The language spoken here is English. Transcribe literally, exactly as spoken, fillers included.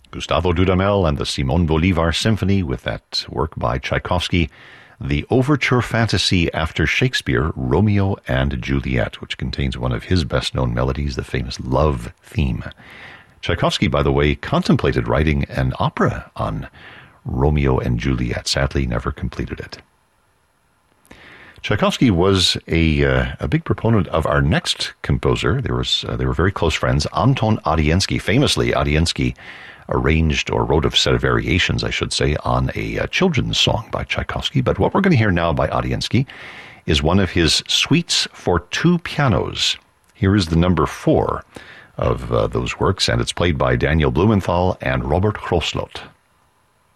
Gustavo Dudamel and the Simon Bolivar Symphony with that work by Tchaikovsky, the overture fantasy after Shakespeare, Romeo and Juliet, which contains one of his best-known melodies, the famous love theme. Tchaikovsky, by the way, contemplated writing an opera on Romeo and Juliet, sadly never completed it. Tchaikovsky was a uh, a big proponent of our next composer. There was uh, they were very close friends. Anton Adiensky, famously, Adiensky arranged or wrote a set of variations, I should say, on a uh, children's song by Tchaikovsky. But what we're going to hear now by Adiensky is one of his suites for two pianos. Here is the number four of uh, those works, and it's played by Daniel Blumenthal and Robert Groslot.